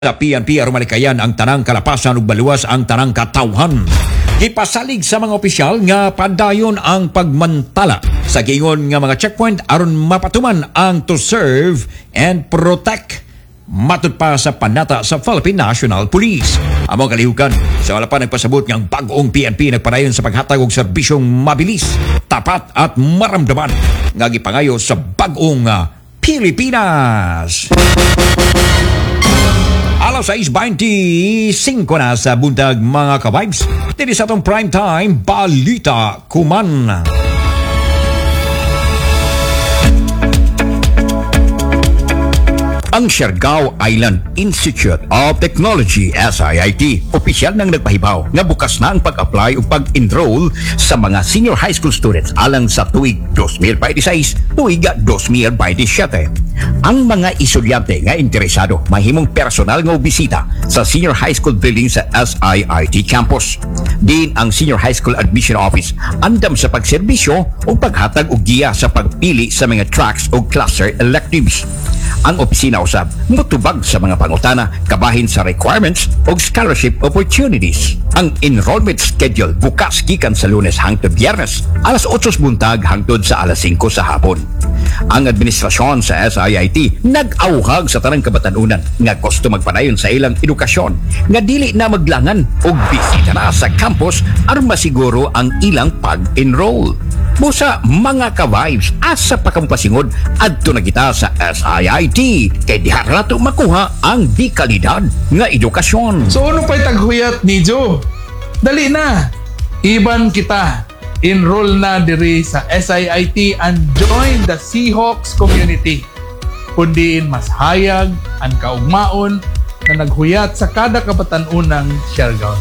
Sa PNP arumalikayan ang tanang kalapasan ug baluwas ang tanang katawhan. Gipasalig sa mga opisyal nga padayon ang pagmantala sa gingon nga mga checkpoint aron mapatuman ang to serve and protect. Matud pa sa panata sa Philippine National Police. Among kalihukan, sa wala pa nagpasabot ng bagong PNP nagpadayon sa paghatag og serbisyong mabilis, tapat at maramdaman nga gipangayo sa bagong Pilipinas. Alas 6:25 na sa buntag mga ka-vibes. Dito sa itong primetime Balita Kuman. Ang Siargao Island Institute of Technology SIIT opisyal nang nagpahibaw nga bukas na ang pag-apply o pag-enroll sa mga senior high school students alang sa tuig 2026 tuig 2027. Ang mga estudyante nga interesado mahimong personal nga bisita sa senior high school building sa SIIT campus. Din ang senior high school admission office andam sa pagserbisyo o paghatag og giya sa pagpili sa mga tracks o cluster electives. Ang opisina usab mutubag sa mga pangutana kabahin sa requirements o scholarship opportunities. Ang enrollment schedule bukas gikan sa Lunes hangtod Biyernes alas 8 buntag hangtod sa alas 5 sa hapon. Ang administrasyon sa SIIT nag-auhag sa tanang kabatanunan nga gusto magpadayon sa ilang edukasyon nga dili na maglangan og bisita na sa campus aron masiguro ang ilang pag-enroll. Busa mga ka-vibes asa pa kang pasingod adto na kita sa SIIT kay diha rato makuha ang di kalidad nga edukasyon. So ano pa'y taghuyat ni Joe? Dali na! Iban kita. Enroll na diri sa SIIT and join the Seahawks community. Kundiin mas hayag ang kaugmaon na naghuyat sa kada kabatan-unang Siargao.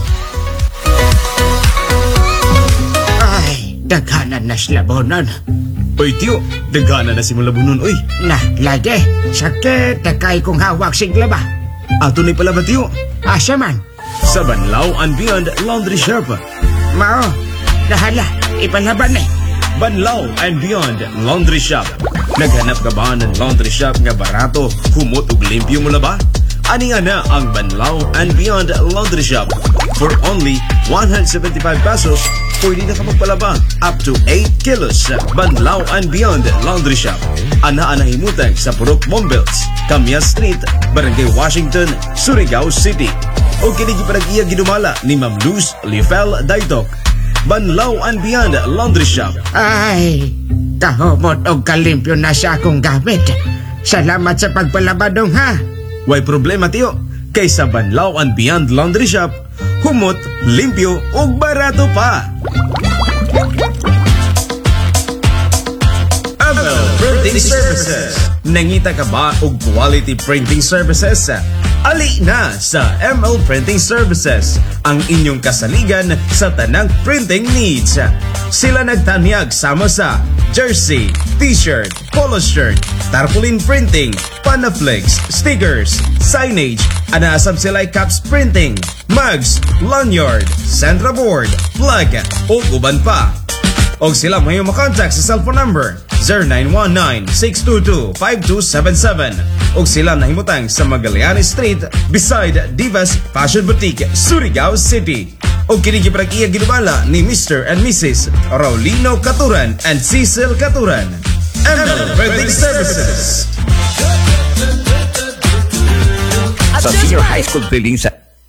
Ay, daghanan na silabonan. Oy, tiyo, daghanan na si Mulabunon, oy. Nah, lagi. Sakit, takay kong hawak sigla ba? Ato ni pala ba, tiyo? Asa man? Sa Banlaw and Beyond Laundry Shop. Mao, dahala, ipalaban eh. Banlaw and Beyond Laundry Shop. Naghanap ka ba ng laundry shop nga barato, humot ug limpyo mo ba? Ani nga na ang Banlaw and Beyond Laundry Shop. For only 175 pesos, pwede na ka magpalaba up to 8 kilos sa Banlaw and Beyond Laundry Shop. Ana-ana himutang sa Purok Mombills, Camias Street, Barangay Washington, Surigao City. O kinigi panag-iya gidumala ni Ma'am Luz Lifel Daitok. Banlaw and Beyond Laundry Shop. Ay, kahumot og kalimpyo na sa akong gamit. Salamat sa pagpalabadong ha. Way problema, tiyo. Kaysa Banlaw and Beyond Laundry Shop, humot, limpyo, ug barato pa. ML Printing Services. Nangita ka ba og quality printing services? Ali na sa ML Printing Services, ang inyong kasaligan sa tanang printing needs. Sila nagtanyag sama sa jersey, t-shirt, polo shirt, tarpaulin printing, panaflex, stickers, signage, anaasab sila caps printing, mugs, lanyard, Sandra board, flag, o uban pa. O sila may makontak sa cellphone number 0919-622-5277 o sila nahimutang sa Magallanes Street beside Divas Fashion Boutique, Surigao City. O kinikiprag-iya ginubala ni Mr. and Mrs. Raulino Caturan and Cecil Caturan. ML Printing Services. Sa senior high school building sa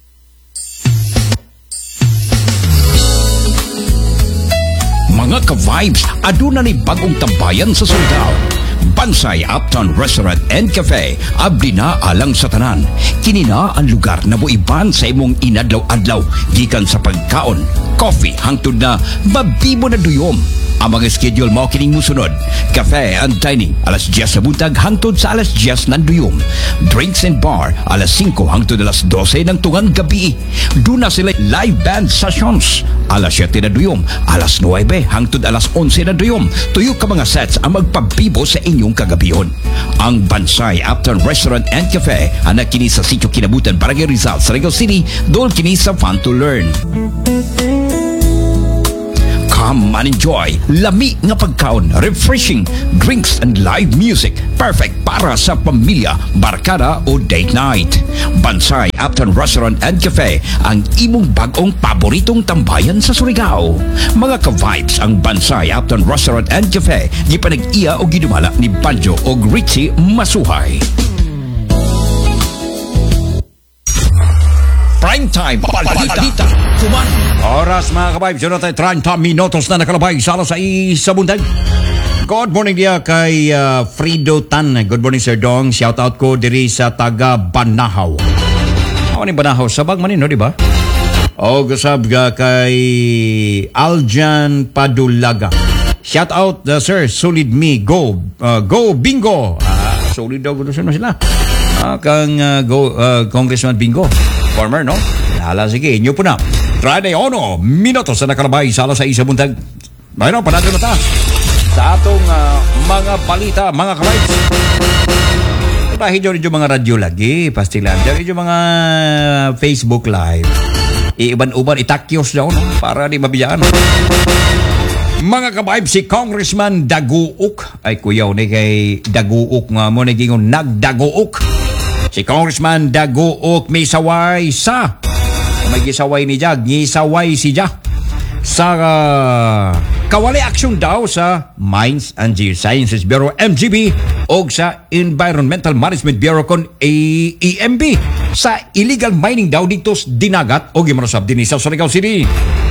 mga ka-vibes, aduna ni bagong tambayan sa Surigao. Bansay Uptown Restaurant and Cafe, abdi na alang sa tanan. Kini na ang lugar na moiban sa imong inadlaw-adlaw gikan sa pagkaon, coffee hangtod na mabibo na duyom. Ang mga schedule mo kining musunod: cafe and dining alas 10 sa buntag hangtod sa alas 10 ng duyom. Drinks and bar alas 5 hangtod alas 12 ng tungang gabi. Duna sila live band sessions alas 7 na duyom, alas 9 hangtod alas 11 na duyom. Tuyo ka mga sets ang magpabibo sa inyong kagabihon. Ang Bansay Uptown Restaurant and Cafe anak kini sa Sitio Kinabutan, Barangay Rizal, Surigao City, doon kini sa Fun to Learn. come and enjoy lami nga pagkaon, refreshing drinks and live music. Perfect para sa pamilya, barkada o date night. Bansay Uptown Restaurant and Cafe, ang imong bagong paboritong tambayan sa Surigao. Mga ka-vibes ang Bansay Uptown Restaurant and Cafe, gipanag-iya o gidumala ni Banjo o Richie Masuhay. Prime time, balita. Oras mga ka-vibes, yun natin 30 minutos na nakalabay sa alas 6 sa buntag. Good morning dia kay Frido Tan. Good morning Sir Dong. Shout out ko diri sa taga Banahaw. Ako ni Banahaw sabag man no, di ba? O gusab ga kay Aljan Padulaga. Shout out sir, solid me go bingo. Solid daw gusto sila. Kang Congressman Bingo. Former, no? Hala, sige, inyo po na. 31 minutos na nakalabay sa alas 6 sa buntag. Mayroon, panadyo na ta sa atong mga balita, mga ka-vibes. Dahil dyan mga radyo lagi, pastilan. Dyan mga Facebook Live. Iiban-uban, itakyos daw, no? Para di mabiyaan. Mga ka-vibes, si Congressman Daguok. Ay, kuyaw ni kay Daguok nga mo, naging nagdaguok. Si Congressman Daguok may saway sa may gisaway ni Jag, gisaway si Jag sa kawali aksyon daw sa Mines and Geosciences Bureau MGB o sa Environmental Management Bureau kon EMB sa illegal mining daw dito sa dinagat o gimarasab din sa Surigao City.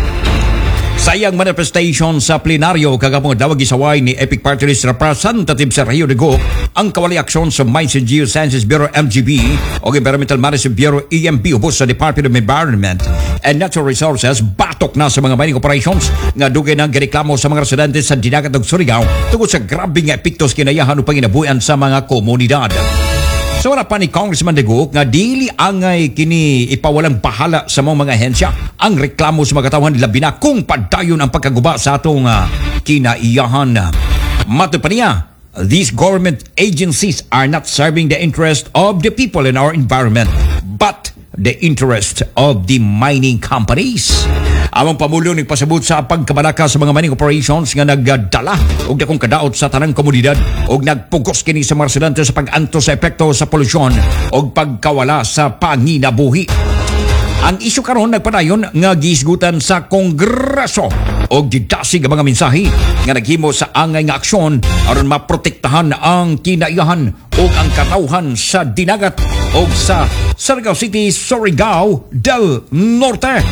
Sayang manifestation sa plenaryo kagapong dawag gisaway ni Epic Party List Representative sa Rio de Go ang kawali aksyon sa Mines and Geosciences Bureau MGB o Environmental Management Bureau EMB ubos sa Department of Environment and Natural Resources batok na sa mga mining operations nga dugay nang gireklamo sa mga residente sa dinagat ng Surigao tungod sa grabe nga epektos kinayahan o panginabuyan sa mga komunidad. So wala pa ni Congressman Daguok nga dili angay kini ipawalang bahala sa mga ahensya ang reklamo sa mga katawan labi na kung padayon ang pagkaguba sa atong kinaiyahan. Mato pa niya, these government agencies are not serving the interest of the people in our environment but the interest of the mining companies. Amang pamulo nagpasabot sa pagkabalaka sa mga mining operations nga nagdala og dakong kadaot sa tanang komunidad og nagpugos kini sa mga residente sa pag-anto sa epekto sa polusyon og pagkawala sa panginabuhi. Ang isyu karon nagpadayon nga gisgutan sa Kongreso og gidasig ang mga mensahe nga naghimo sa angay nga aksyon aron maprotektahan ang kinaiyahan og ang katawhan sa dinagat og sa Surigao City, Surigao del Norte.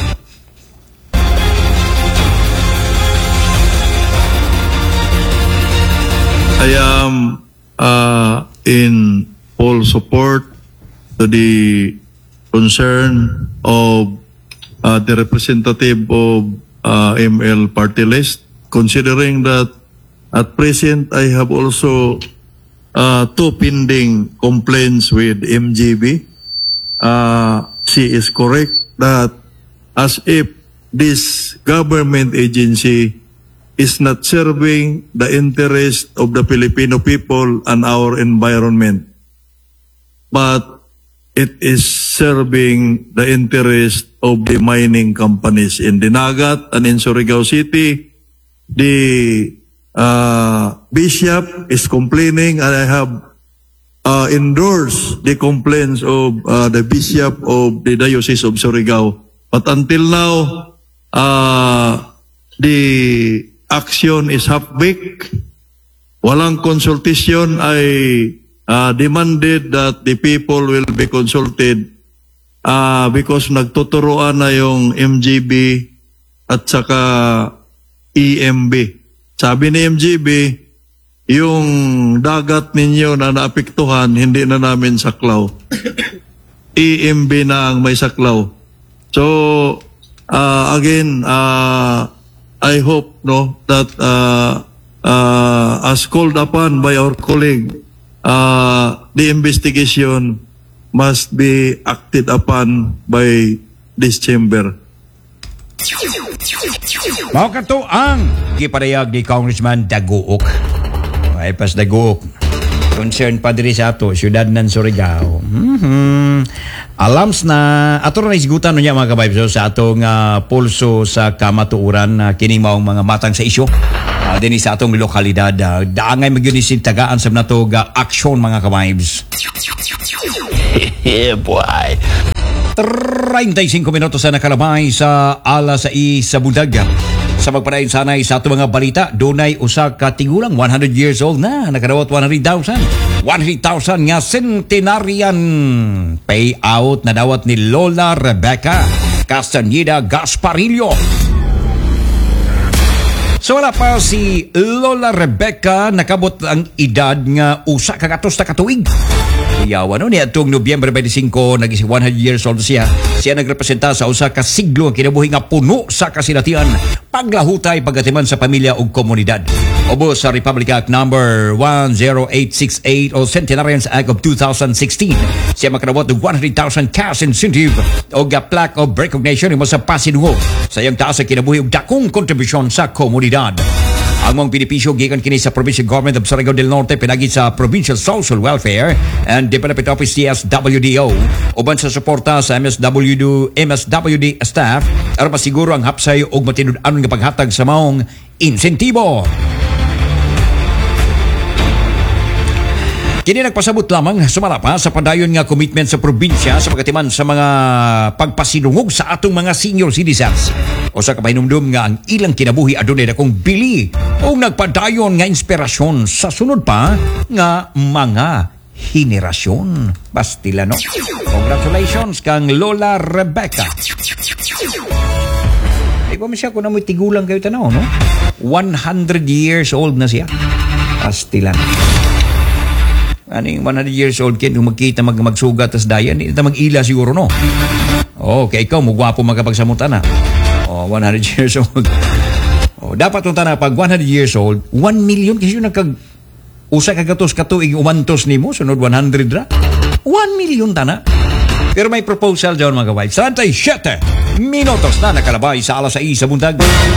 I am in full support to the concern of the representative of ML party list, considering that at present I have also two pending complaints with MGB. She is correct that as if this government agency is not serving the interest of the Filipino people and our environment, but it is serving the interest of the mining companies in Dinagat and in Surigao City. The bishop is complaining, and I have endorsed the complaints of the bishop of the Diocese of Surigao. But until now, the action is half-baked. Walang consultation. I demanded that the people will be consulted because nagtuturoan na yung MGB at saka EMB. Sabi ni MGB, yung dagat ninyo na naapektuhan, hindi na namin saklaw. EMB na ang may saklaw. So, again, I hope that as called upon by our colleague, the investigation must be acted upon by this chamber. Mao kato ang gipadayag ni Congressman Daguok. Ay pas Daguok. Concern pa diri sa ato, syudad ng Surigao. Alams na, ato na isgutan niya mga kabaybs sa atong pulso sa kamatuuran na kining maong mga matang sa isyo. Din sa atong lokalidad, daangay magyunisin tagaan sa nato aksyon mga kabaybs. Yeah, boy. 35 minutos na nakalabay sa alas 6 sa budag. Sa magpadayon sanay sa ato mga balita, dunay usa ka tigulang 100 years old na nakadawat 100,000 nga centenarian payout na dawat ni Lola Rebecca Castañeda Gasparillo. So wala pa si Lola Rebecca nakabot ang edad nga usa ka gatos na katuig. Iyawan no, niya itong Nobyembre 25, naging 100 years old siya. Siya nagrepresenta sa usa ka siglo ang kinabuhi nga puno sa kasilatian, paglahutay, pagatiman sa pamilya ug komunidad. Obo sa Republic Act number 10868 o Centenarians Act of 2016. Siya makanabot og 100,000 cash incentive o plaque of recognition mo sa pasinungo sa iyang taas sa kinabuhi ug dakong kontribusyon sa komunidad. Ang mga benepisyo gikan kini sa Provincial Government of Surigao del Norte pinagi sa Provincial Social Welfare and Development Office CSWDO uban sa suporta sa MSWD staff aron masiguro ang hapsay ug matinud-anon nga paghatag sa maong insentibo. Kini nagpasabot lamang sumala pa sa padayon nga commitment sa probinsya sa pagatiman sa mga pagpasinungog sa atong mga senior citizens. O sa kapahinumdum nga ang ilang kinabuhi adunay akong bili o nagpadayon nga inspirasyon sa sunod pa nga mga henerasyon. Bastila no? Congratulations kang Lola Rebecca. Ay ba siya kung namoy tigulang kayo tanaw, no? 100 years old na siya. Bastila no? Aning 100 years old kid kung magkita magsugat tas dayan, hindi na mag-ila siguro no. Okay, ikaw mugwapo magkapagsamutan na. 100 years old. Dapat unta na pag 100 years old, 1 million kasi yung usa ka gatos katuig umantos nimo sunod 100 ra. 1 million tana. Pero may proposal diyon mga kabayan. 37 minutos na nakalabay sa alas 6 sa buntag.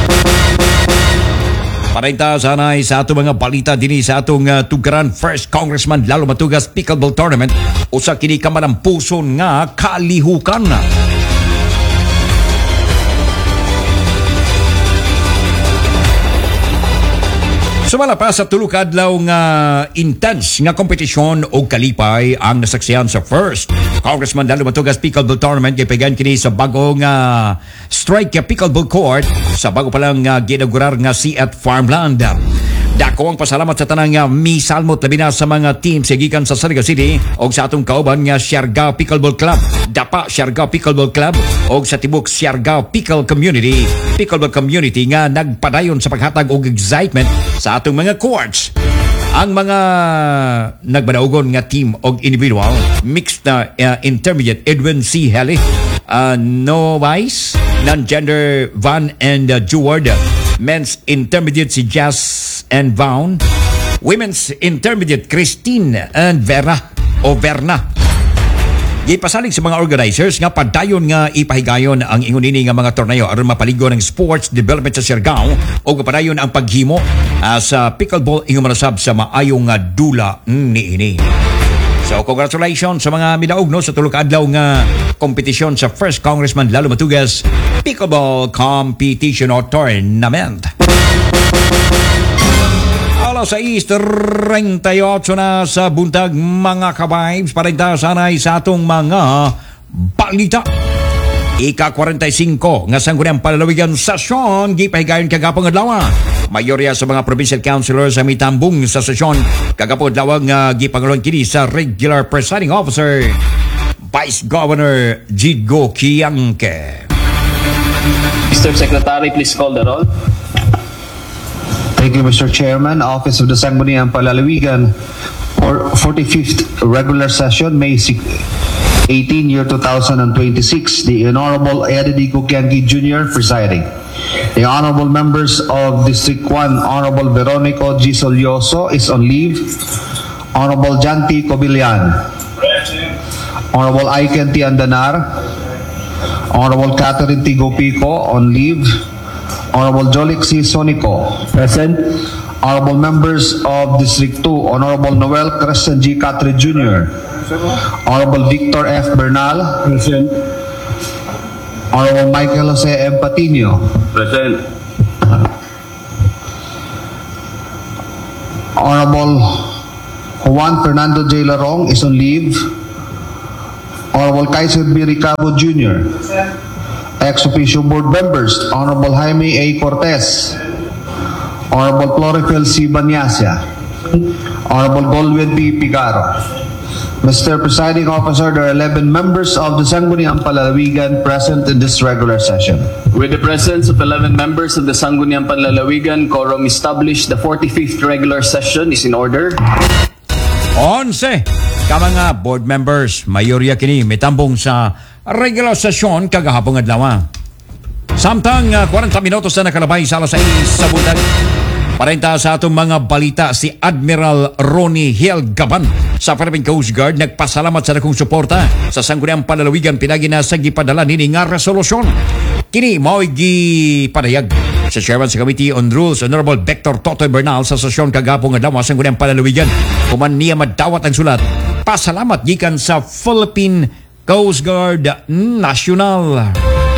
Parenta sanay sa atong mga balita dinhi sa atong tugaran First Congressman Lalo Matugas Pickleball Tournament usa kini ka manampuson nga kalihukan. Sumala pa sa tulo ka adlaw nga intense nga kompetisyon o kalipay ang nasaksihan sa First Congressman Lalo Matugas Pickleball Tournament gipagan kini sa bagong strike pickleball court sa bago pa lang ginaugurar nga Siat Farmland. Dako ang pasalamat sa tanang misalmot labi na sa mga team gikan sa Surigao City o sa atong kauban nga Siargao Pickleball Club, Dapa Siargao Pickleball Club o sa tibok Siargao Pickleball Community nga nagpadayon sa paghatag og excitement sa atong mga courts. Ang mga nagbadaugon nga team og individual mixed na intermediate Edwin C. Heli, novice non-gender Van and Jeward, men's intermediate si Jazz and Vaughan, women's intermediate Christine and Verna. Gipasalig sa mga organizers nga padayon nga ipahigayon ang ingunini nga mga torneo aron mapaligo ng sports development sa Siargao o padayon ang paghimo sa pickleball ingon manasab sa maayong nga dula niini. So congratulations sa mga midaog no sa tulo ka adlaw nga kompetisyon sa First Congressman Lalo Matugas Pickleball Competition or Tournament. Alas 6:38 na sa buntag mga kabibes, parenta sanay sa atong mga balita. Ika-45 nga sangguniang palalawigan sesyon gipahigayon kagapong adlaw. Mayorya sa mga provincial councilors sa mitambong sa sesyon kagapong adlaw nga gipangulong kini sa regular presiding officer Vice Governor Jigo Kiangke. Mr. Secretary, please call the roll. Thank you, Mr. Chairman. Office of the Sangguniang Palalawigan for 45th regular session, May 18, year 2026. The Honorable Eddie Kukiangi Jr. presiding. The Honorable members of District 1, Honorable Veronico G. Solioso is on leave. Honorable Janty Cobillan. Honorable Aiken T. Andanar. Honorable Catherine T. Gopico on leave. Honorable Jolix C. Sonico. Present. Honorable members of District 2, Honorable Noel Crescent G. Catre Jr., Honorable Victor F. Bernal, Present. Honorable Michael Jose M. Patino, Present. Honorable Juan Fernando J. Larong is on leave. Honorable Kaiser B. Ricabo Jr. Ex-officio board members, Honorable Jaime A. Cortez, Honorable Florifel C. Banyasya, Honorable Goldwyn P. Pigaro. Mr. Presiding Officer, there are 11 members of the Sangguniang Panlalawigan present in this regular session. With the presence of 11 members of the Sangguniang Panlalawigan, quorum established. The 45th regular session is in order. 11 ka mga board members, mayorya kini mitambong sa regular session kagahapon adlaw. Samtang 40 minutos na nakalabay sa alas 6 sa buntag. Parenta sa atong mga balita, si Admiral Ronnie Hill Gaban sa Philippine Coast Guard nagpasalamat sa dakong suporta sa Sangguniang Panlalawigan pinagi na sa gipadala nini nga resolusyon. Kini mao'y gipadayag sa Chairman sa Committee on Rules, Honorable Victor Totoy Bernal sa sesyon kagapong adlaw sa Sangguniang Panlalawigan. Kuman niya madawat ang sulat, pasalamat gikan sa Philippine Coast Guard National.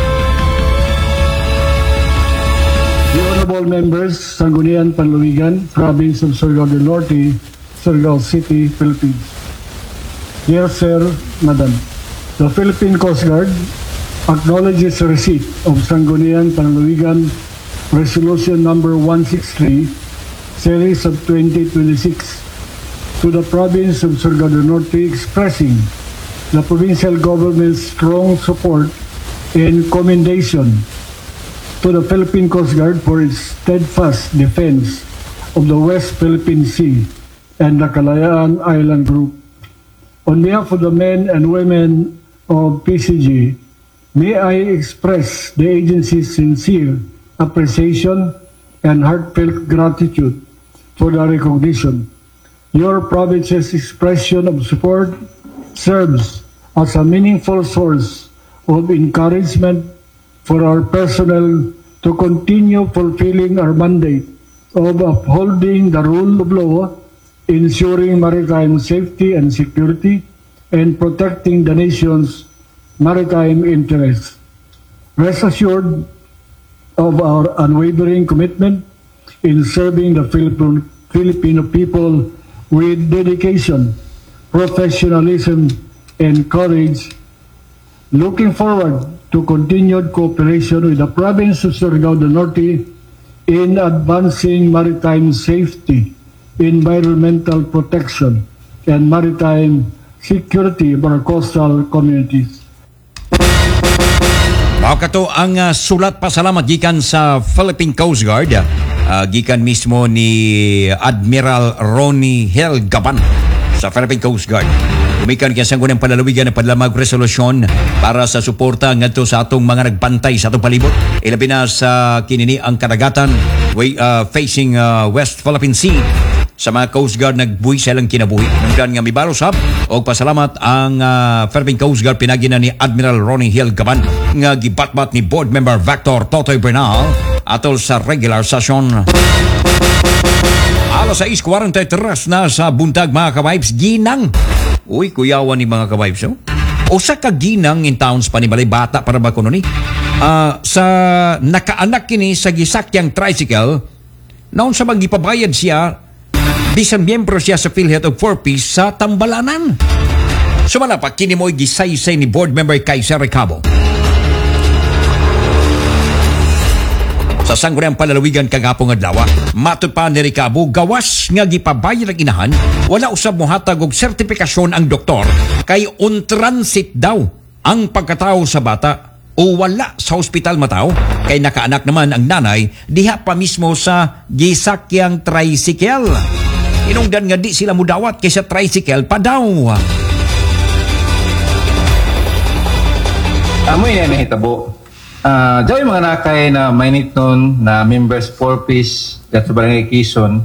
The honorable members, Sangguniang Panlalawigan, Province of Surigao del Norte, Surigao City, Philippines. Dear Sir, Madam, the Philippine Coast Guard acknowledges the receipt of Sangguniang Panlalawigan Resolution Number 163, Series of 2026, to the Province of Surigao del Norte expressing the provincial government's strong support and commendation to the Philippine Coast Guard for its steadfast defense of the West Philippine Sea and the Kalayaan Island Group. On behalf of the men and women of PCG, may I express the agency's sincere appreciation and heartfelt gratitude for the recognition. Your province's expression of support serves as a meaningful source of encouragement for our personnel to continue fulfilling our mandate of upholding the rule of law, ensuring maritime safety and security, and protecting the nation's maritime interests. Rest assured of our unwavering commitment in serving the Filipino people with dedication, professionalism, and courage. Looking forward to continued cooperation with the Province of Surigao del Norte in advancing maritime safety, environmental protection, and maritime security of our coastal communities. Kato ang sulat pasalamat gikan sa Philippine Coast Guard, gikan mismo ni Admiral Ronnie Hill Gaban sa Philippine Coast Guard. Umikan kaya Sangguniang Panlalawigan na padlamag resolusyon para sa suporta ngadto sa atong mga nagbantay sa atong palibot. Ilabi na sa kinini ang kadagatan facing West Philippine Sea. Sa mga Coast Guard nagbuhi silang kinabuhi. Nanggan nga mibarosab o pasalamat ang Philippine Coast Guard pinagina ni Admiral Ronnie Hill Gaban nga gibatbat ni Board Member Victor Totoy Bernal atol sa regular session. Alas 6:43 na sa buntag mga ka-vibes. Ginang. Uy, kuyawan ni mga ka-vibes. Oh? O sa kaginang in towns pa ni balay bata para ba kuno ni? Sa nakaanak kini sa gisakyang tricycle, naon sa magipabayad siya, bisan miyembro siya sa PhilHealth of 4Ps sa Tambalanan. Sumala pa, kini mo'y gisaysay ni Board Member Kaiser Ricabo. Sa Sangguniang Panlalawigan kagapong adlaw, matud pa ni Ricabo, gawas nga gipabayad ang inahan, wala usab mohatag og sertipikasyon ang doktor kay on transit daw ang pagkatao sa bata o wala sa ospital mataw kay nakaanak naman ang nanay diha pa mismo sa gisakyang tricycle. Inungdan nga di sila mudawat kay sa tricycle pa daw. Amoy na nahitabo. Dahil mga nakay na mainit nun na members 4Ps at sa Barangay Quezon,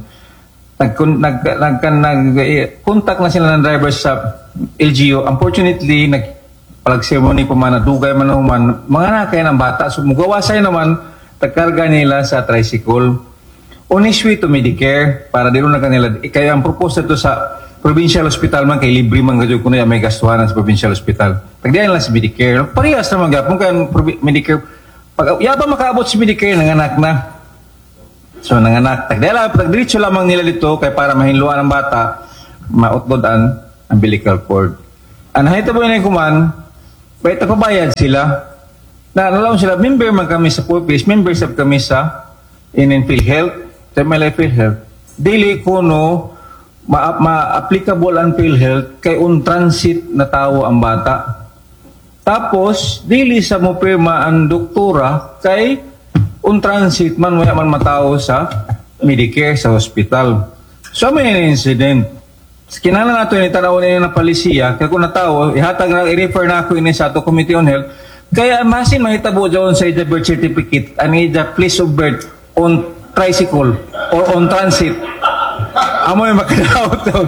nag-contact na sila ng drivers sa LGU. Unfortunately, nagpalag-ceremony pa man, nadugay man naman, mga nakay ng bata. So, mugawasay naman, tagkarga nila sa tricycle. on his way to Medicare para dilo na kanila. Kaya ang proposal to sa provincial hospital man kay libre man gadyo kuno may gastuhanan sa provincial hospital. Tagdiyan lang sa Medicare. Parehas naman gapon kan Medicare. Pag yaba makaabot sa Medicare nanganak na. So nanganak tagdiretso lamang nila dito kay para mahinluan ang bata mautod ang umbilical cord. Ang nahitabo na kuman, kahit nakabayad sila, naalalaw sila, member man kami sa Purpose, members of kami sa PhilHealth, sa MLA PhilHealth. Dili ko no, ma-applicable ang PhilHealth kay un-transit na tao ang bata. Tapos, dili sa mo pirma ang doktora kay un-transit man, wala man matao sa Medicare, sa hospital. So, may incident. Kinala nato ni tanaw na palisiya kaya kung natawo ihatag na i-refer na ako ini sa ato Committee on Health kaya masin mahitabo dyan sa birth certificate ani the place of birth on tricycle or on transit amoy makadaot daw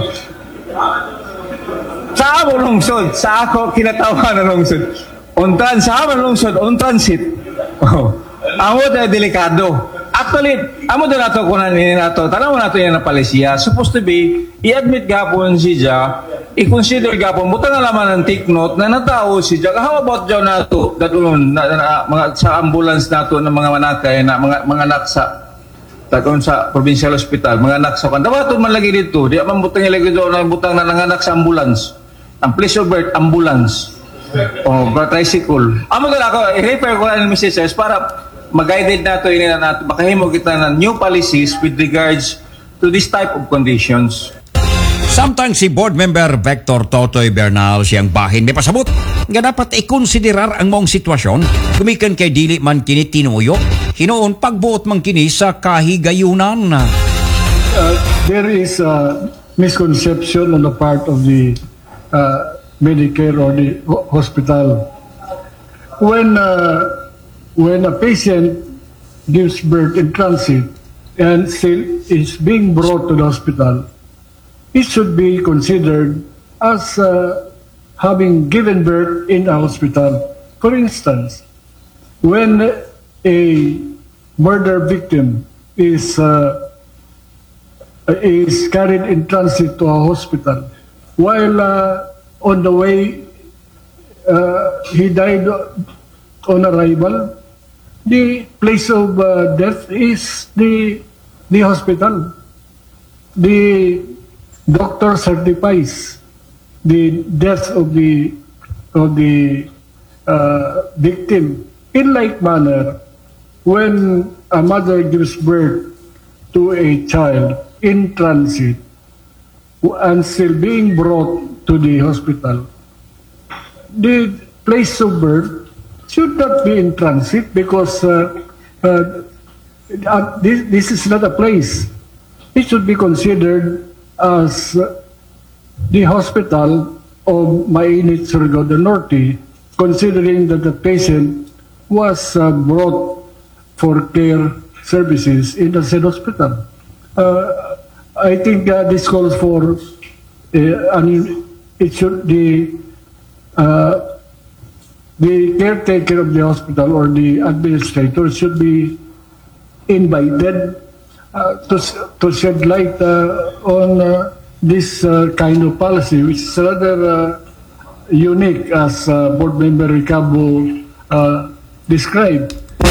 sa amo lungsod sa ako kinatawa na lungsod sa amo lungsod on transit amo tayo delikado. Actually, amo din nato kunan ni nato. Tanaw nato yan na palisiya. Supposed to be i-admit gapon si Ja, i-consider gapon butang alaman ng take note na natao si Ja. How about Joe nato dadulon mga sa ambulance nato ng mga manakay na mga anak sa tagon sa provincial hospital, mga anak sa kandawaton man lagi dito. Di man butang ilagay do na butang na nanganak sa ambulance. Ang place of birth ambulance. O tricycle. Amo din ako i-refer ko lang ni Mrs. para mag-guided nato ini na nato makahimo kita ng new policies with regards to this type of conditions. Samtang si board member Vector Totoy Bernal siyang bahin may pasabot nga dapat ikonsiderar ang mong sitwasyon gumikan kay dili man kini tinuyo hinoon pagbuot man kini sa kahigayunan. There is a misconception on the part of the Medicare or the hospital when a patient gives birth in transit and still is being brought to the hospital, it should be considered as having given birth in a hospital. For instance, when a murder victim is carried in transit to a hospital, while on the way he died on arrival, the place of death is the hospital. The doctor certifies the death of the victim. In like manner, when a mother gives birth to a child in transit and still being brought to the hospital, the place of birth should not be in transit because this is not a place. It should be considered as the hospital of Mainit Surigao del Norte, considering that the patient was brought for care services in the said hospital. I think this calls for it should the caretaker of the hospital or the administrator should be invited to shed light on this kind of policy, which is rather unique as Board Member Ricabo described.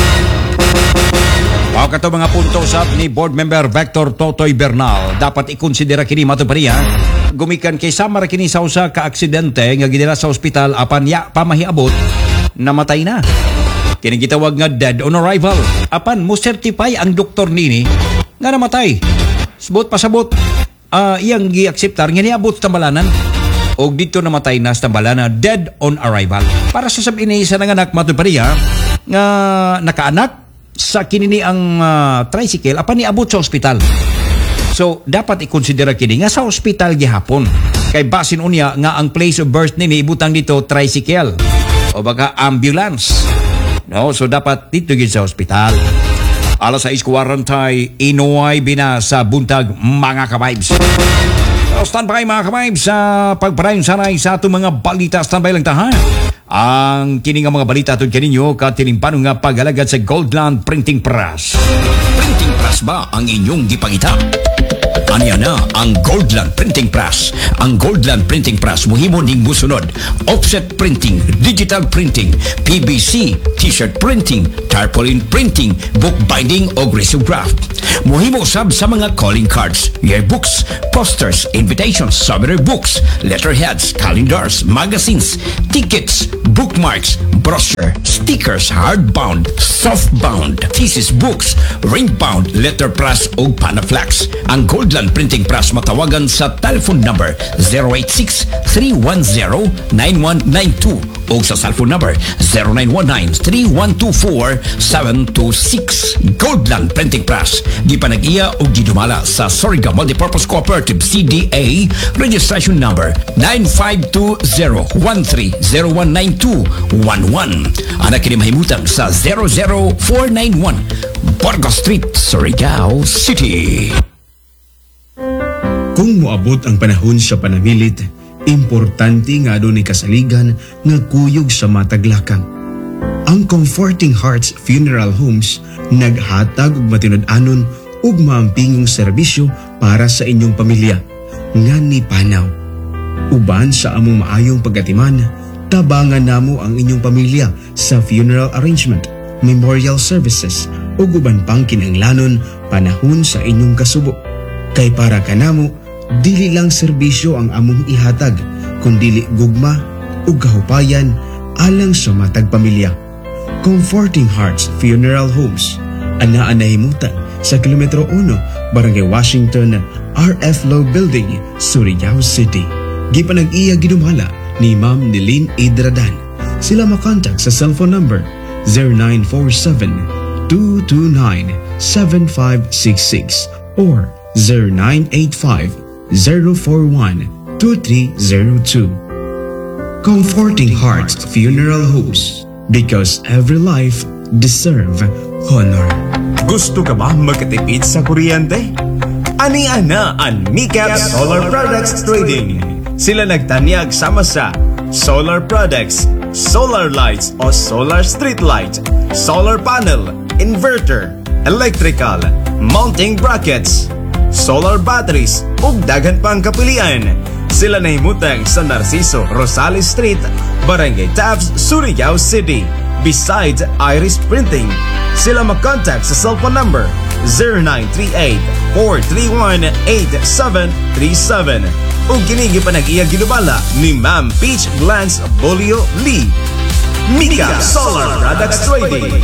Wow, kato mga punto usab ni Board Member Vector Totoy Bernal. Dapat ikonsidera kini matupaniya. Gumikan kay samar kini sa usa ka aksidente nga gidala sa ospital apan pamahiabot namatay na. Kini gitawag nga dead on arrival. Apan mo certify ang doktor nini nga namatay. Sabot pasabot iyang gi-acceptar nga niabot sa tambalanan og dito namatay na sa tambalanan dead on arrival. Para sa sabini sa nanganak matupaniya nga nakaanak sa kinini ang tricycle apan niabot sa ospital. So dapat ikonsidera kini nga sa ospital gihapon. Kay basin unya nga ang place of birth nini ibutang dito tricycle o baka ambulance. No, so dapat dito gid sa ospital. Alas 6:40 Inuay bina sa buntag mga ka-vibes. So stand by mga ka-vibes sa pagparayon sanay sa atong mga balita. Stand by lang tahan. Ang kini nga mga balita atong kaninyo katilimpan nga pag-alagad sa Goldland Printing Press. Printing Press. Press ba ang inyong gipangita? Aniya na ang Goldland Printing Press. Ang Goldland Printing Press muhimo ning musunod: offset printing, digital printing, PVC, t-shirt printing, tarpaulin printing, book binding o risograph. Muhimo usab sa mga calling cards, yearbooks, posters, invitations, souvenir books, letterheads, calendars, magazines, tickets, bookmarks, brochure, stickers, hardbound, softbound, thesis books, ring-bound, letterpress o panaflex. Ang Goldland Printing Press matawagan sa telephone number 086-310-9192 o sa cellphone number 0919-3124-726. Goldland Printing Press, di panag-iya o gidumala sa Surigao Multipurpose Cooperative CDA registration number 952013019211. Anak kini mahimutang sa 00491 Burgos Street, Surigao City. Kung moabot ang panahon sa panamilit, importante nga doon ni kasaligan nga kuyog sa mataglakang. Ang Comforting Hearts Funeral Homes naghatag og matinud-anon ug maampingong serbisyo para sa inyong pamilya nga ni panaw. Uban sa among maayong pagatiman, tabangan namo ang inyong pamilya sa funeral arrangement, memorial services ug uban pang kinahanglanon panahon sa inyong kasubo. Kay para kanamo, dili lang serbisyo ang among ihatag, kundi gugma ug kahupayan alang sa matag pamilya. Comforting Hearts Funeral Homes, anaa nahimutan sa kilometro 1, Barangay Washington, RF Low Building, Surigao City. Gipanag-iya gidumala ni Ma'am Nilin Idradan. Sila makontak sa cellphone number 0947-229-7566 or 0985-041-2302. Comforting Hearts Funeral Homes, because every life deserve honor. Gusto ka ba magkatipid sa kuryente? Ani-ana ang Micap Solar Products Trading. Sila nagtanyag sama sa solar products, solar lights o solar street light, solar panel, inverter, electrical, mounting brackets, solar batteries ug daghan pang kapilian. Sila nahimutang sa Narciso Rosales Street, Barangay Taft, Surigao City, beside Iris Printing. Sila mag-contact sa cellphone number 0938-431-8737 ug kinigi panag-iya ginubala ni Ma'am Peach Glance Bolio Lee. Micap Solar Products Trading.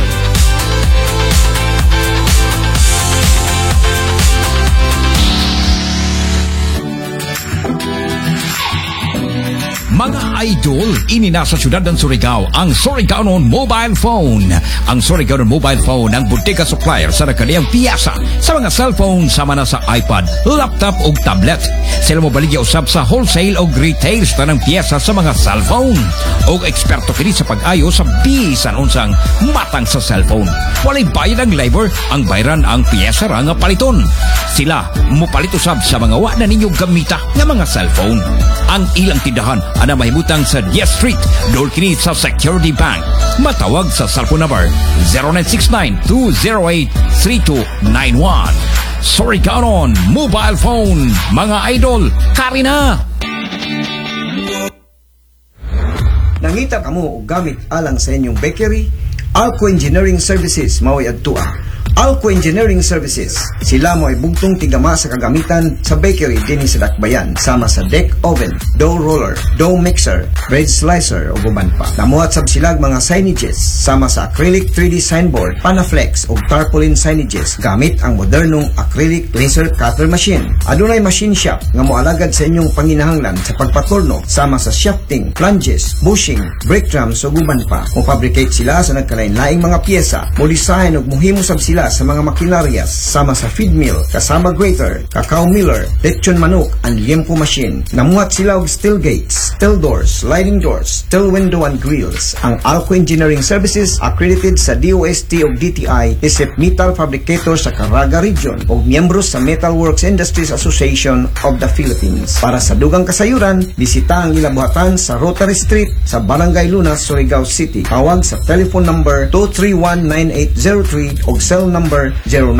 Mga idol, ini na sa syudad ng Surigao ang Surigaonon Mobile Phone. Ang Surigaonon Mobile Phone ang butika supplier sa kaniyang piyasa sa mga cellphone sama na sa iPad, laptop o tablet. Sila mo baligya usab sa wholesale o retail sa ng piyesa sa mga cellphone. O eksperto kini sa pag-ayo sa bisan unsang matang sa cellphone. Walay bayad ang labor, ang bayran ang piyesa ra nga paliton. Sila mo palit usab sa mga wa na ninyo gamita nga mga cellphone. Ang ilang tindahan ana mahimutang sa 10th Street, door kini sa Security Bank. Matawag sa cellphone number 0969-208-3291. Surigaonon Mobile Phone, mga idol, kari na! Nangita kamo og gamit alang sa inyong bakery, Alco Engineering Services mao'y adtua. Alco Engineering Services, sila mo ay bugtong tigama sa kagamitan sa bakery din sa Dakbayan, sama sa deck oven, dough roller, dough mixer, bread slicer o guban pa. Namuhat sab silag mga signages sama sa acrylic 3D signboard, panaflex o tarpaulin signages gamit ang modernong acrylic laser cutter machine. Adunay machine shop nga moalagad sa inyong panginahanglan sa pagpaturno sama sa shafting, flanges, bushing, brake drums o guban pa. Mo-fabricate sila sa nagkalain-laing mga pyesa, mo-design o mohimo sab sila sa mga makinarias sama sa feed mill, kasama grater, cacao miller, lechon manok, and liempo machine. Namuhat sila og steel gates, steel doors, sliding doors, steel window and grills. Ang Alco Engineering Services accredited sa DOST o DTI isip metal fabricator sa Caraga Region o miyembro sa Metal Works Industries Association of the Philippines. Para sa dugang kasayuran, bisita ang ilabuhatan sa Rotary Street sa Barangay Lunas, Surigao City. Tawag sa telephone number 231-9803 o cell telephone number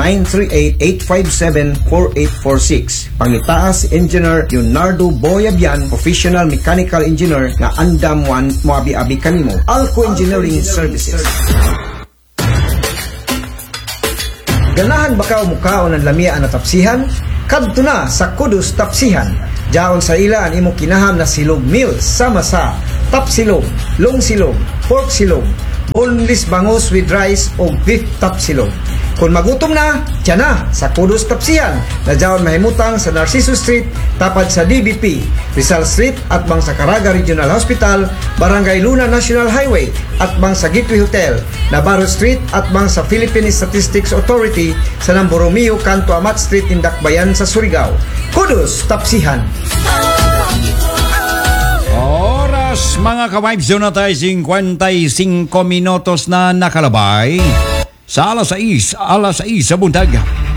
0938-857-4846. Pangitaas Engineer Leonardo Boyabian, Professional Mechanical Engineer nga andam wan moabi-abi kanimo. Alco Engineering Services. Ganahan ba ka mukaon ng lamia na tapsihan? Kadto na sa Kudus Tapsihan. Jaon sa ila ang imo kinaham na silog meal sama sa tapsilog, long silog, pork silog, boneless bangus with rice o beef tapsilog. Kung magutom na, tiyan na sa Kudus Tapsihan na jaon mahimutang sa Narciso Street, tapad sa DBP, Rizal Street at bang sa Caraga Regional Hospital, Barangay Luna National Highway at bang sa Gateway Hotel, Navarro Street at bang sa Philippine Statistics Authority sa Namboromeo, Kanto Amat Street, Indakbayan sa Surigao. Kudus Tapsihan. Oras mga ka-vibes, doon na tayo 55 minutos na nakalabay sa alas 6 sa buntag.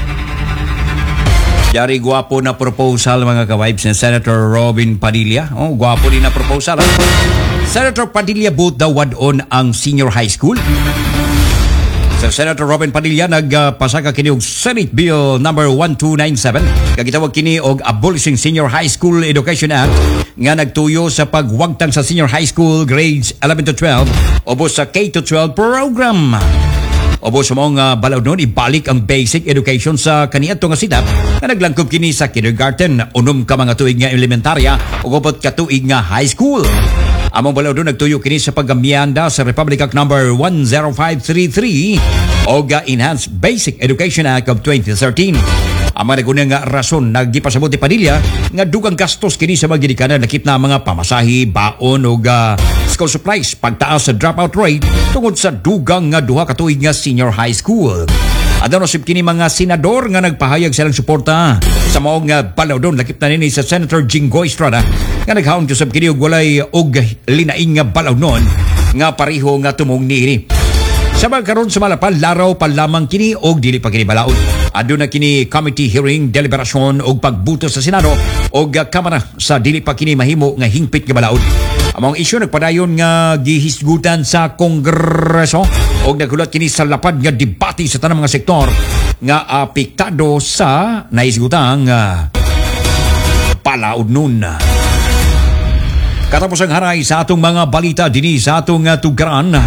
Dari gwapo na proposal mga ka-vibes ni Senator Robin Padilla. Oh, gwapo din na proposal. Senator Padilla boot daw wadon ang senior high school. Sa Senator Robin Padilla nagpasaka kini og Senate Bill number 1297 kagitawag kini og Abolishing Senior High School Education Act nga nagtuyo sa pagwagtang sa senior high school grades 11 to 12 ubos sa K to 12 program. Ubos sa mga balaod nun, ibalik ang basic education sa kaniadto nga sidap nga naglangkob kini sa kindergarten, unom ka mga tuig nga elementarya ug ubot ka tuig nga high school. Among balaod nun nagtuyo kini sa pagamianda sa Republic Act number 10533 o Enhanced Basic Education Act of 2013. Ang mga nagunang rason nagipasabot ni Padilla nga dugang gastos kini sa mga ginikanan nakit na mga pamasahi, baon o school supplies, pagtaas sa dropout rate tungod sa dugang nga duha ka tuig nga senior high school. Adto nasib kini mga senador nga nagpahayag silang suporta sa maong nga balawdon lakip na nini sa Senator Jinggoy Estrada nga naghaon kusab kini og walay og linaing nga balawnon nga pareho nga tumong niini. Sa magkaroon sa malapal, laraw pa lamang kini og dili pa kini balaod. Adto na kini committee hearing, deliberasyon og pagbuto sa Senado og Kamara sa dili pa kini mahimo nga hingpit nga balaod. Among isyu nagpadayon nga gihisgutan sa Kongreso og naghulat kini sa lapad nga debate sa tanang mga sektor nga apektado sa naisgutang balaod nun. Katapos ang haray sa atong mga balita dinhi sa atong tugaran.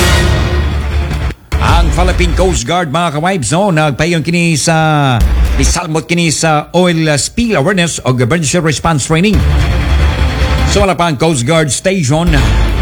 Ang Philippine Coast Guard mga ka-vibes nagpayon kini sa nisalmot kini sa oil spill awareness o emergency response training. So wala pa ang Coast Guard Station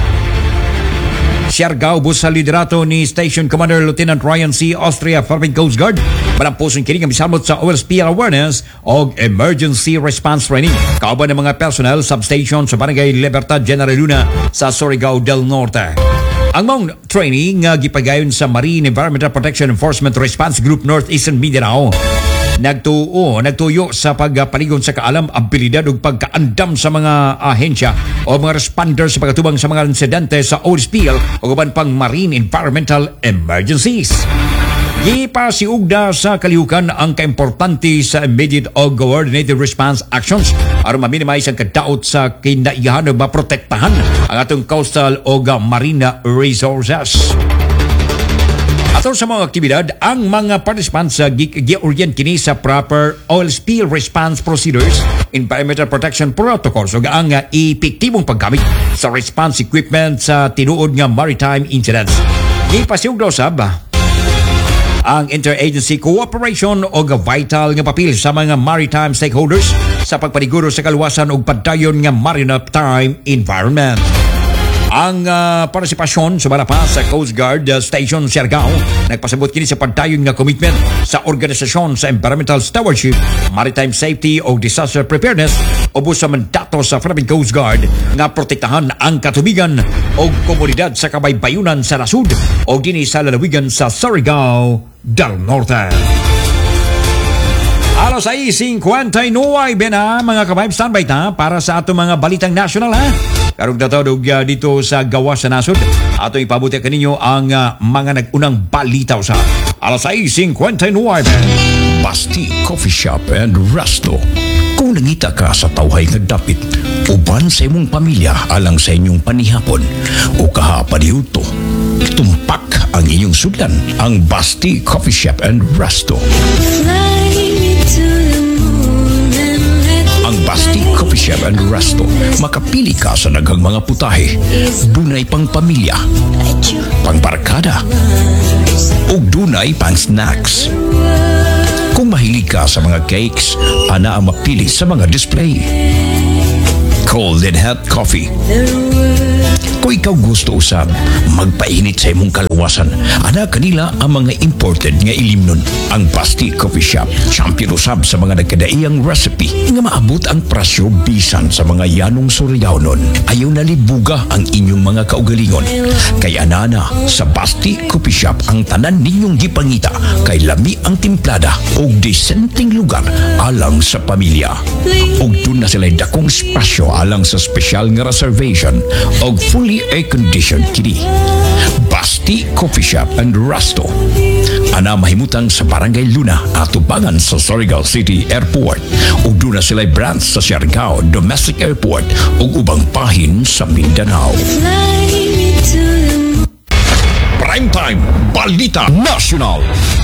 Siargao bus sa liderato ni Station Commander Lieutenant Ryan C. Austria, Philippine Coast Guard. Malampuson kini nga misalmot sa oil spill awareness o emergency response training. Kauban ng mga personnel substation sa Barangay Libertad General Luna sa Surigao del Norte. Ang mong training nga gipagayon sa Marine Environmental Protection Enforcement Response Group Northeastern Mindanao. Nagtuyo sa pagpaligon sa kaalam, abilidad ug pagkaandam sa mga ahensya o mga responders sa pagtubang sa mga insidente sa oil spill o uban pang marine environmental emergencies. Gipasiugda sa kalihukan ang kaimportante sa immediate o coordinated response actions aron ma-minimize ang kadaot sa kinaiyahan o maprotektahan ang atong coastal o marine resources. Aton sa mga aktibidad, ang mga participants sa gi-orient kini sa proper oil spill response procedures, environmental protection protocols o ang epektibong paggamit sa response equipment sa tinuod nga maritime incidents. Gipasiugda usab ang interagency cooperation o vital nga papel sa mga maritime stakeholders sa pagpaniguro sa kaluwasan ug padayon nga maritime environment. Ang partisipasyon sa malapa sa Coast Guard Station Siargao nagpasabot kini sa padayon nga commitment sa organisasyon sa environmental stewardship, maritime safety o disaster preparedness ubos sa mandato sa Philippine Coast Guard nga protektahan ang katubigan o komunidad sa kabaybayunan sa nasud o dinhi sa lalawigan sa Surigao del Norte. Alas 6:59 na mga kabaib, standby ta para sa atong mga balitang national ha. Karong datodog dito sa gawas sa nasod. Ato ipabuti kaninyo ang mga nagunang balita sa alas 6:59. Basti Coffee Shop and Resto. Kung nangita ka sa tawhay nga dapit, uban sa imong pamilya alang sa inyong panihapon o kahapaniuto, tumpak ang inyong sudlan ang Basti Coffee Shop and Resto. Ang Basti Coffee Shop and Resto, makapili ka sa daghang mga putahe. Dunay pang pamilya, pang barkada, ug dunay pang snacks. Kung mahilig ka sa mga cakes, ana ang mapili sa mga display. Cold and hot coffee. Kung ikaw gusto usab magpainit sa imong kalawasan, ana kanila ang mga imported nga ilimnon. Ang Basti Coffee Shop champion usab sa mga nagkadaiyang recipe nga maabot ang presyo bisan sa mga yanong suryawnon. Ayaw nalibuga ang inyong mga kaugalingon. Kaya anana sa Basti Coffee Shop ang tanan ninyong gipangita kay lami ang timplada og disenteng lugar alang sa pamilya. Og dun na sila dakong spasyo alang sa special nga reservation og fully air-conditioned kini. Basti Coffee Shop and Resto. Ana mahimutang sa Barangay Luna at tubangan sa Surigao City Airport. Ug doon na sila'y branch sa Siargao Domestic Airport ug ubang pahin sa Mindanao. Primetime Balita National.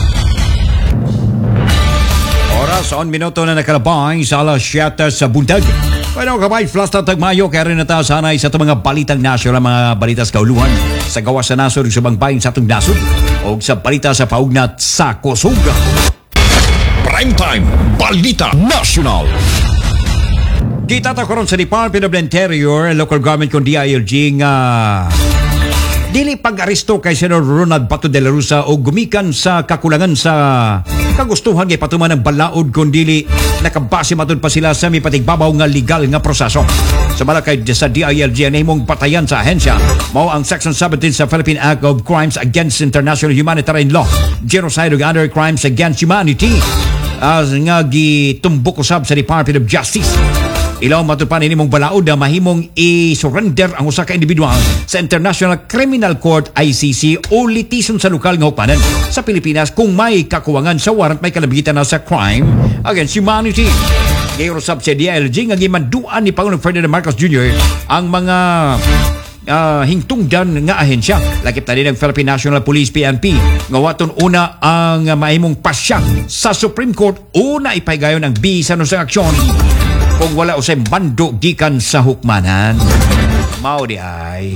Oras 1 minuto na nakalabay sa alas 7 sa buntag. Bueno, kabay, flash na tagmayo, kaya rin na tayo sanay sa itong mga balitang national, mga balitas kauluhan sa gawas sa nasod, sa bangbayin sa itong nasod, o sa balita sa paugnat sa kusog. Primetime Balita National. Kita ta karon sa Department of the Interior, local government kung DILG nga dili pag-aresto kay Senador Ronald Bato de la Rosa o gumikan sa kakulangan sa kagustuhan kay patuman ng balaod kung dili nakabase matun pa sila sa mipatigbabaw nga legal nga proseso. Sa malakay sa DILG ang himong patayan sa ahensya mao ang Section 17 sa Philippine Act of Crimes Against International Humanitarian Law, Genocide ug Other Crimes Against Humanity as nga gitumbok usab sa Department of Justice. Ilaw matupan ini mong balaod na mahimong i-surrender ang usa ka individual sa International Criminal Court ICC o litison sa lokal nga hupanan sa Pilipinas kung may kakuwangan sa warrant may kalabitan na sa crime against humanity. Ngayon usab sa DILG nga gimanduan ni Pangulong Ferdinand Marcos Jr. ang mga hingtungdan nga ahensya. Lakip na din ng Philippine National Police PNP nga waton una ang mahimong pasya sa Supreme Court una ipaygayon ang bisa no sa aksyon kung wala usay bando gikan sa hukmanan. Mao di ay.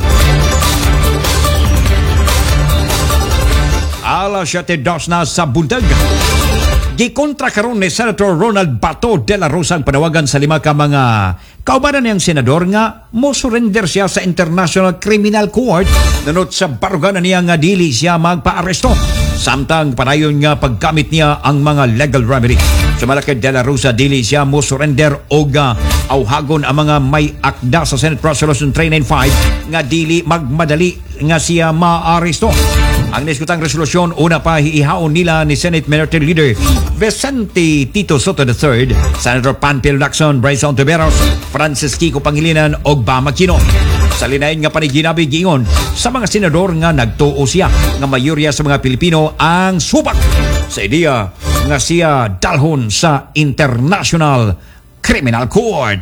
Alas 7:02 na sa buntag. Gikontra karon ni Senator Ronald Bato de la Rosa ang panawagan sa 5 ka mga kaubanan niyang senador nga mo surrender siya sa International Criminal Court nanot sa baruganan niya nga dili siya magpa-aresto. Samtang panayon nga paggamit niya ang mga legal remedy. Sa malakid de la Rosa, dili siya mo surrender o auhagon ang mga may akda sa Senate Resolution 395 nga dili magmadali nga siya maaresto. Ang niskutang resolusyon, una pa hiihaon nila ni Senate Minority Leader Vicente Tito Soto III, Senator Panfilo Lacson, Bryson Tiberos, Francis Kiko Pangilinan o Bam Aquino. Sa linain nga paniginabi giingon sa mga senador nga nagtuo siya nga mayorya sa mga Pilipino ang subak sa ideya nga siya dalhon sa International Criminal Court.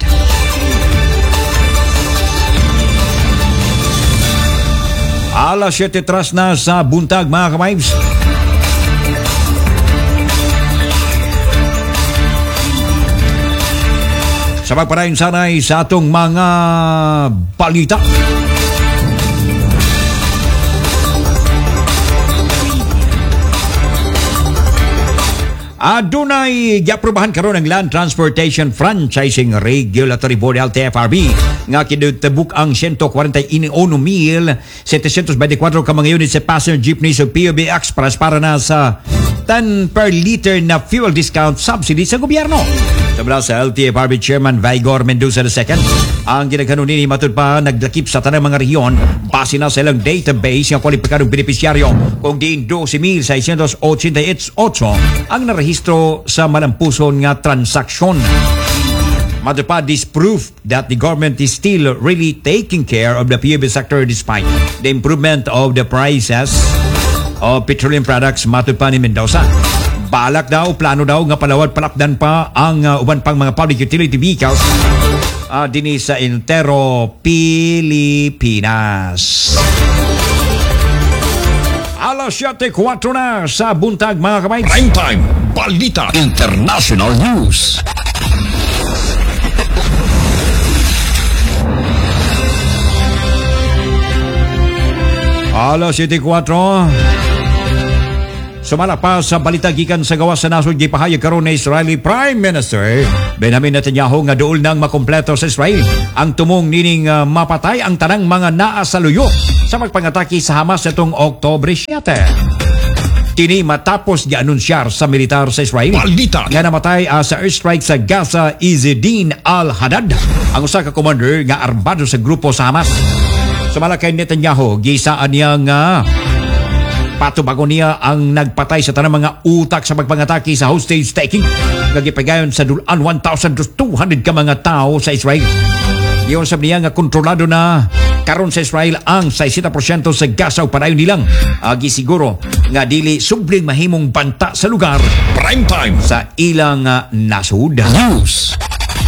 Alas 7:03 na sa buntag mga kamay. Sa pagparayon sanay sa atong mga balita. Adunay giaprobahan karon ang Land Transportation Franchising Regulatory Board LTFRB nga kinutubok ang 141,724 ka mga units sa passenger jeepneys o PUV Express para na sa 10 per liter na fuel discount subsidy sa gobyerno. Tabla sa LTFRB Chairman Vigor Mendoza II, ang ginagano ni matud pa naglakip sa tanang mga rehiyon base na sa ilang database ng kwalipikadong benepisyaryo kung diin 12,688 ang narehistro sa malampuson nga transaksyon. Matud pa, this proof that the government is still really taking care of the PUV sector despite the improvement of the prices of petroleum products. Matud pa ni Mendoza, balak daw, plano daw nga palawad-palakdan pa ang uban pang mga public utility vehicles dini sa entero Pilipinas. Alas 7:04 na sa buntag mga kamay. Prime Time Balita International News. Alas 7:04. Sumala pa sa balita gikan sa gawas sa nasod gipahayag karon ni Israeli Prime Minister Benjamin Netanyahu nga duol nang makompleto sa Israel ang tumong nining mapatay ang tanang mga naa sa luyo sa magpangatake sa Hamas itong Oktubre 7. Kini matapos gianunsyar sa militar sa Israel Balita nga namatay sa airstrike sa Gaza Izzeddin al-Haddad, ang usa ka commander nga armado sa grupo sa Hamas. Sumala kay Netanyahu, gisaan niya nga patubago niya ang nagpatay sa tanang mga utak sa pagpangatake sa hostage taking nga gipagayon sa dulan 1,200 ka mga tao sa Israel. Iyon sabi niya nga kontrolado na karon sa Israel ang 60% sa Gaza o padayon nilang gisiguro nga dili subling mahimong banta sa lugar Prime Time sa ilang nasud. News.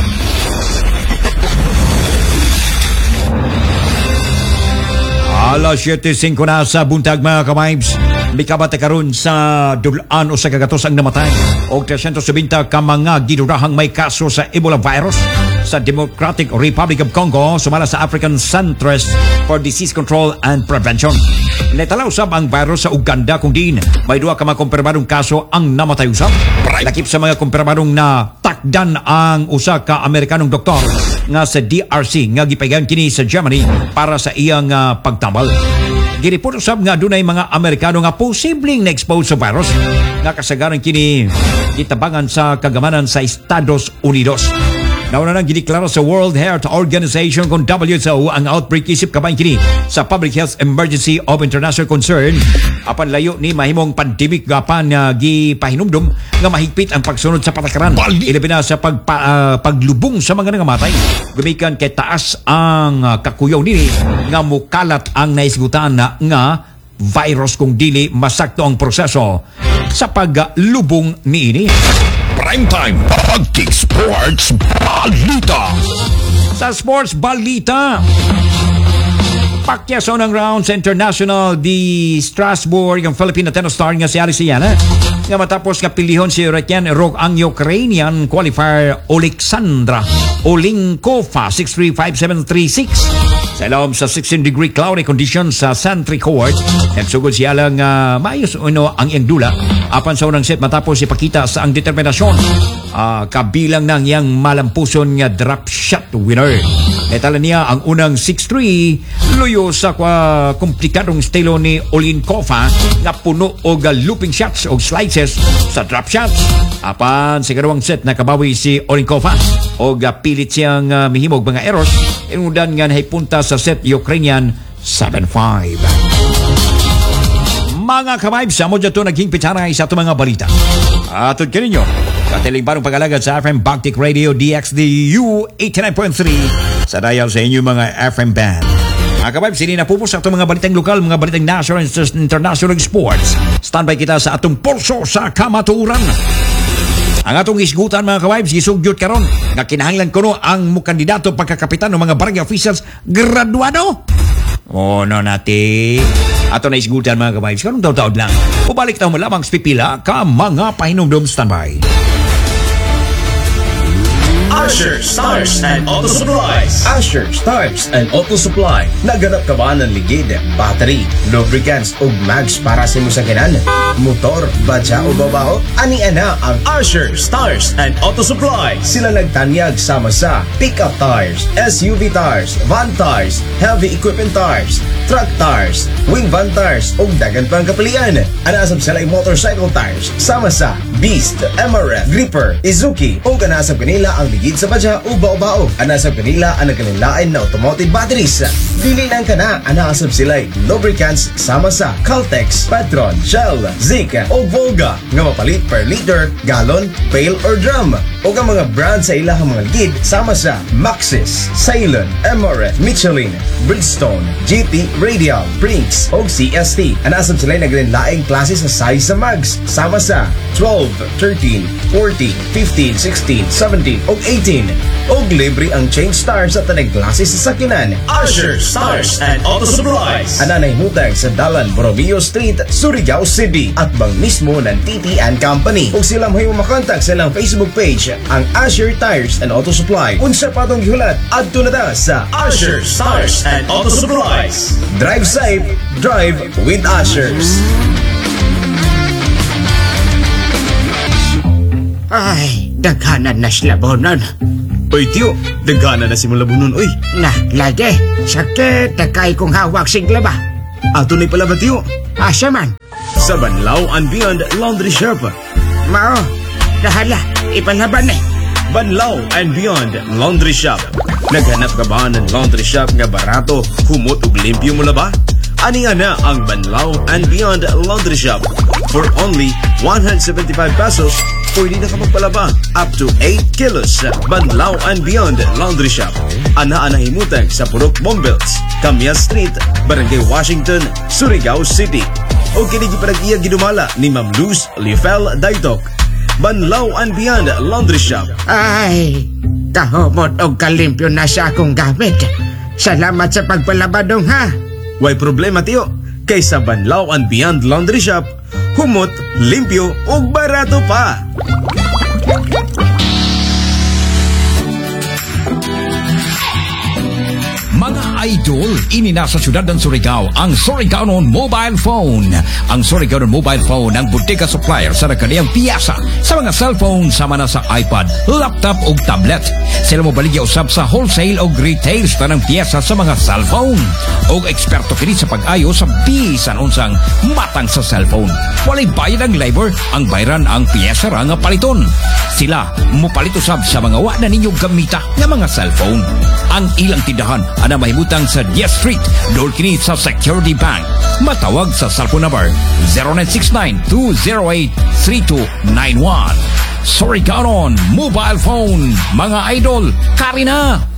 Alas 7:05 na sa buntag mga ka-vibes. Mikabata karon sa dulaan o sa kagatos ang namatay o 370 ka mga gidurahang may kaso sa Ebola virus sa Democratic Republic of Congo sumala sa African Centers for Disease Control and Prevention. Naitala usab ang virus sa Uganda kung diin may duha ka mga kumpirmadong kaso ang namatay usab. Lakip sa mga kumpirmadong na takdan ang usa ka Amerikanong doktor nga sa DRC nga gipagayon kini sa Germany para sa iyang pagtambal. Giripot usab nga dunay mga Amerikano nga posibleng na-expose sa virus nga kasagaran kini gitabangan sa kagamanan sa Estados Unidos. Nauna nang gideklara sa World Health Organization kung WHO ang outbreak isip kabay kini sa public health emergency of international concern apan layo ni mahimong pandemic gapan nga gipahinumdum nga mahigpit ang pagsunod sa patakaran ilabi na sa paglubong sa mga nangamatay gumikan kay taas ang kakuyaw nini nga mukalat ang naisgutan nga virus kung dili masakto ang proseso sa paglubong niini. Prime Time Pagtik Sports Balita. Sa sports balita, pakyaso ng round sa International di Strasbourg ang Filipino tennis star nga si Alexia nga matapos nga pilihon si Retyan Rok ang Ukrainian qualifier Oleksandra Olinkova 6-3, 5-7, 3-6 sa ilawom sa 16-degree cloudy conditions sa Santry Court. Nagsugod siya lang maayos ang iyang dula apan sa unang set matapos ipakita sa ang determinasyon kabilang ng iyang malampuson nga drop shot winner. Netala niya ang unang 6-3 luyo sa komplikadong estilo ni Olinkova nga puno og looping shots o slices sa drop shots. Apan sa kaduhang set nakabawi si Olinkova og pilit siyang mihimog mga errors inudan nga nahipunta sa set Ukrainian 7-5. Mga ka-vibes, sa mo dyan ito naging pitsanay sa itong mga balita. Atod ka ninyo, katiling barong pag-alagad sa FM Bagtik Radio DXDU 89.3 sa dial sa inyo mga FM band. Mga ka-vibes, hindi napupos sa itong mga balitang lokal, mga balitang national and international sports. Standby kita sa atong pulso sa kamaturan. Ang atong isgutan mga ka-vibes, gisugyot karon nga kinahanglan ko ang mukandidato pagkakapitan ng mga barangay officials graduado. No nati. Ato na isgutan mga ka-vibes, karong taon-taon lang. Ubalik tayo mo lamang pipila ka mga pahinumdum standby. Asher Stars and Auto Supplies. Asher Stars and Auto Supply. Naganap ka ba ng ligid, battery, lubricants o mags para sa imo sakyanan? Motor, badya o babaho? Ani-ana ang Asher Stars and Auto Supply. Sila nagtanyag sama sa pickup tires, SUV tires, van tires, heavy equipment tires, truck tires, wing van tires o dagan pang kapilian. Anasab sila yung motorcycle tires sama sa Beast, MRF, Gripper, Izuki o ganasab kanila ang ligid sa badya o bao-bao. Anasab kanila ang nagkanilain na automotive batteries. Dili lang ka na, anasab sila lubricants sama sa Caltex, Petron, Shell, Zika o Volga nga mapalit per liter, gallon, pail or drum. O ang mga brand sa ilahang mga ligid sama sa Maxxis, Ceylon, MRF, Michelin, Bridgestone, GT, Radial, Brinks o CST. Anasab sila nagkanilaing klase sa size sa mags sama sa 12, 13, 14, 15, 16, 17 o 18 18 og libre ang change stars sa tanang klase sa sakinan. Asher Stars and Auto Supplies. Ananay hutag sa Dalan Borromeo Street, Surigao City at bang mismo ng TT and Company. Ug sila may makontak sa ilang Facebook page ang Asher Tires and Auto Supply. Unsa pa tong gihulat adto na ta sa Asher Stars and Auto Supplies. Drive safe, drive with Ashers. Ay, daghanan na sila bonon. Oy tiyo, dagana na si Mulabunon oy. Na, lagi. Sakit, takay kong hawak sigla ba? Ato ni pala ba tiyo? Asa man? Sa Banlaw and Beyond Laundry Shop. Mao, dahala, ipalaban eh. Banlaw and Beyond Laundry Shop. Naghanap ka ba ng laundry shop nga barato, humot ug limpyo mo ba? Ani nga na ang Banlaw and Beyond Laundry Shop. For only 175 pesos, pwede na ka magpalaba up to 8 kilos sa Banlaw and Beyond Laundry Shop. Ana himutag sa Purok Bombels, Camias Street, Barangay Washington, Surigao City. O kinigi parag-iya gidumala ni Ma'am Luz Liefel Daitok. Banlaw and Beyond Laundry Shop. Ay, kahumot og kalimpyo na sa akong gamit. Salamat sa pagpalabadong ha. Way problema tiyo, kay sa Banlaw and Beyond Laundry Shop, humot, limpyo ug barato pa. Mga idol, ini na sa syudad ng Surigao ang Surigaonon Mobile Phone. Ang Surigaonon Mobile Phone ang bodega supplier sa nagkaniyang piyasa sa mga cellphone sama na sa iPad, laptop o tablet. Sila mo baligya usab sa wholesale o retail sa ng piyesa sa mga cellphone. O eksperto kini sa pag-ayo sa bisan unsang matang sa cellphone. Walay bayad ang labor, ang bayran ang piyesa ra nga paliton. Sila mo palit usab sa mga wa na ninyo gamita nga mga cellphone. Ang ilang tindahan ana mahimutang sa 10th Street, doon kini sa Security Bank. Matawag sa cellphone number 0969-208-3291. Surigaonon Mobile Phone, mga idol, kari na!